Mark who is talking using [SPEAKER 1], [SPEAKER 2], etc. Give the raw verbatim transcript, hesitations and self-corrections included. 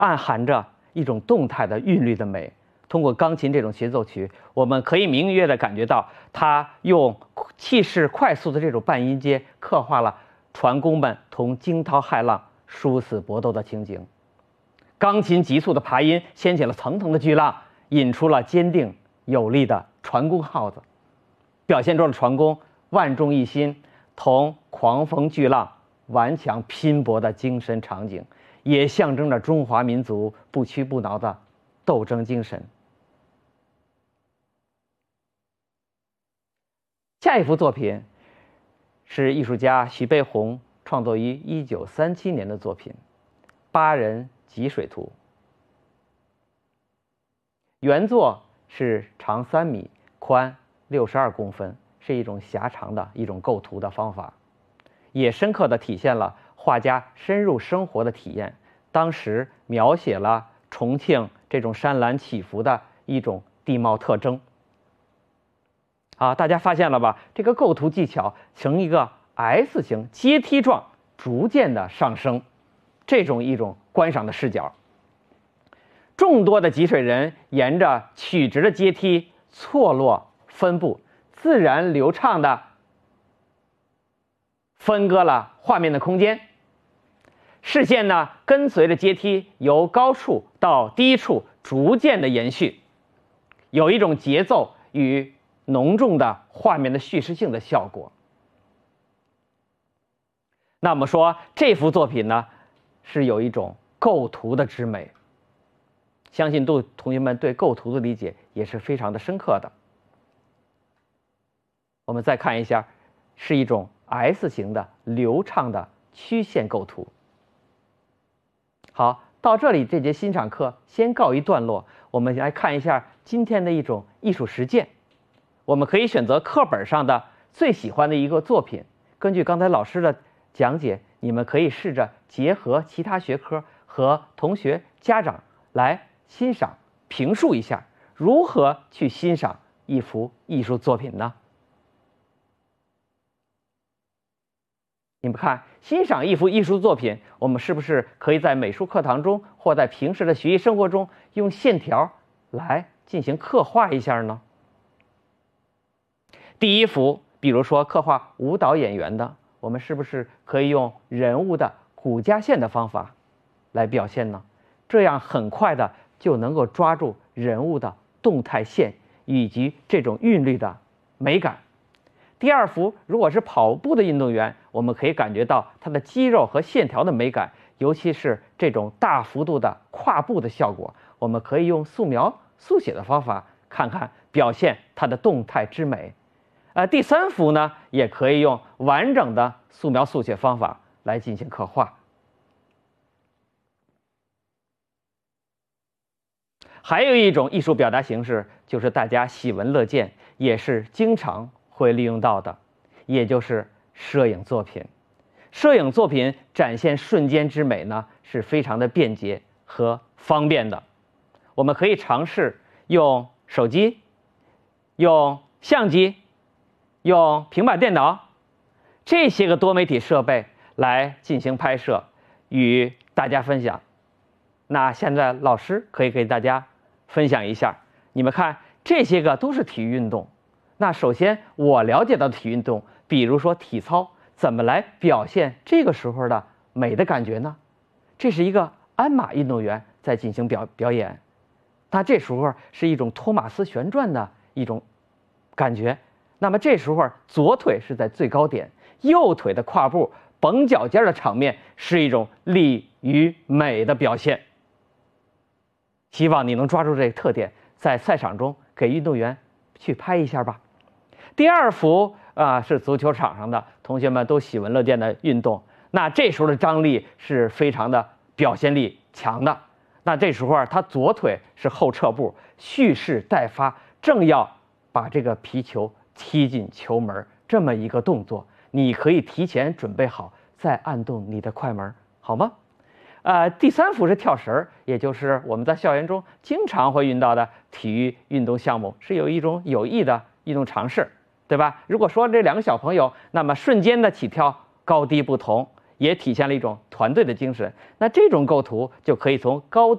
[SPEAKER 1] 暗含着一种动态的韵律的美。通过钢琴这种协奏曲，我们可以明约地感觉到，它用气势快速的这种半音阶，刻画了船工们同惊涛骇浪殊死搏斗的情景。钢琴急速的爬音掀起了层层的巨浪，引出了坚定有力的船工号子，表现出了船工万众一心、同狂风巨浪顽强拼搏的精神场景，也象征着中华民族不屈不挠的斗争精神。下一幅作品是艺术家徐悲鸿创作于一九三七年的作品《八人汲水图》。原作是长三米、宽六十二公分，是一种狭长的一种构图的方法，也深刻地体现了画家深入生活的体验。当时描写了重庆这种山岚起伏的一种地貌特征。啊，大家发现了吧？这个构图技巧呈一个 S 型阶梯状，逐渐的上升，这种一种观赏的视角。众多的汲水人沿着曲直的阶梯错落分布，自然流畅的分割了画面的空间。视线呢，跟随着阶梯由高处到低处逐渐的延续，有一种节奏与浓重的画面的叙事性的效果。那么说这幅作品呢，是有一种构图的之美，相信对同学们对构图的理解也是非常的深刻的。我们再看一下，是一种 S 型的流畅的曲线构图。好，到这里这节欣赏课先告一段落，我们来看一下今天的一种艺术实践。我们可以选择课本上的最喜欢的一个作品，根据刚才老师的讲解，你们可以试着结合其他学科和同学、家长来欣赏、评述一下，如何去欣赏一幅艺术作品呢？你们看，欣赏一幅艺术作品，我们是不是可以在美术课堂中或在平时的学习生活中用线条来进行刻画一下呢？第一幅，比如说刻画舞蹈演员的，我们是不是可以用人物的骨架线的方法来表现呢？这样很快的就能够抓住人物的动态线以及这种韵律的美感。第二幅，如果是跑步的运动员，我们可以感觉到他的肌肉和线条的美感，尤其是这种大幅度的跨步的效果，我们可以用素描、速写的方法看看表现它的动态之美。呃，第三幅呢，也可以用完整的素描速写方法来进行刻画。还有一种艺术表达形式，就是大家喜闻乐见，也是经常会利用到的，也就是摄影作品。摄影作品展现瞬间之美呢，是非常的便捷和方便的。我们可以尝试用手机、用相机、用平板电脑这些个多媒体设备来进行拍摄，与大家分享。那现在老师可以给大家分享一下，你们看这些个都是体育运动。那首先我了解到的体育运动，比如说体操，怎么来表现这个时候的美的感觉呢？这是一个鞍马运动员在进行表表演，那这时候是一种托马斯旋转的一种感觉。那么这时候左腿是在最高点，右腿的跨步绷脚尖的场面是一种力与美的表现。希望你能抓住这个特点，在赛场中给运动员去拍一下吧。第二幅啊、呃、是足球场上的同学们都喜闻乐见的运动，那这时候的张力是非常的表现力强的。那这时候啊，他左腿是后撤步，蓄势待发，正要把这个皮球踢进球门，这么一个动作，你可以提前准备好，再按动你的快门，好吗？呃，第三幅是跳绳儿，也就是我们在校园中经常会遇到的体育运动项目，是有一种有益的运动尝试，对吧？如果说这两个小朋友，那么瞬间的起跳高低不同，也体现了一种团队的精神。那这种构图就可以从高